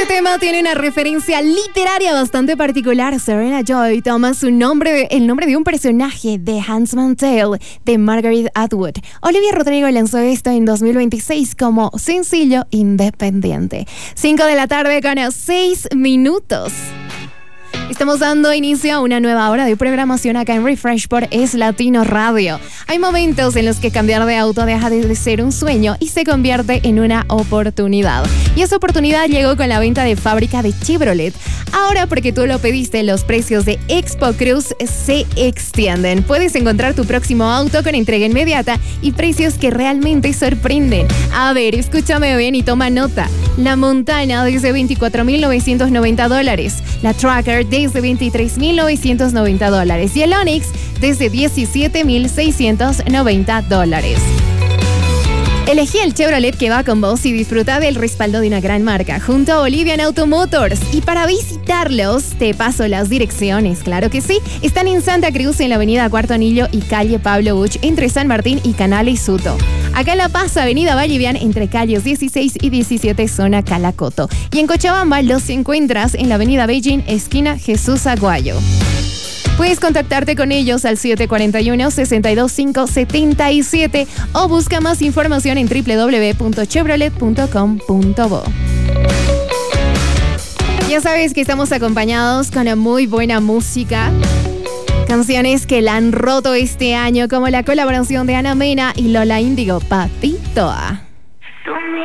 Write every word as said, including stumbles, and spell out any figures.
Este tema tiene una referencia literaria bastante particular. Serena Joy toma su nombre, el nombre de un personaje de Handmaid's Tale de Margaret Atwood. Olivia Rodrigo lanzó esto en dos mil veintiséis como sencillo independiente. cinco de la tarde con seis minutos. Estamos dando inicio a una nueva hora de programación acá en Refresh por Es Latino Radio. Hay momentos en los que cambiar de auto deja de ser un sueño y se convierte en una oportunidad. Y esa oportunidad llegó con la venta de fábrica de Chevrolet. Ahora, porque tú lo pediste, los precios de Expo Cruz se extienden. Puedes encontrar tu próximo auto con entrega inmediata y precios que realmente sorprenden. A ver, escúchame bien y toma nota. La Montana desde veinticuatro mil novecientos noventa dólares. La Tracker desde veintitrés mil novecientos noventa dólares. Y el Onix desde diecisiete mil seiscientos noventa dólares. Elegí el Chevrolet que va con vos y disfruta del respaldo de una gran marca junto a Bolivian Auto Motors. Y para visitarlos, te paso las direcciones, claro que sí. Están en Santa Cruz, en la avenida Cuarto Anillo y calle Pablo Buch, entre San Martín y Canales Suto. Acá en La Paz, avenida Vallivian, entre calles dieciséis y diecisiete, zona Calacoto. Y en Cochabamba los encuentras en la avenida Beijing, esquina Jesús Aguayo. Puedes contactarte con ellos al siete cuatro uno, seis dos cinco, siete siete o busca más información en doble u doble u doble u punto chevrolet punto com punto bo. Ya sabes que estamos acompañados con una muy buena música. Canciones que la han roto este año, como la colaboración de Ana Mena y Lola Índigo, Patito.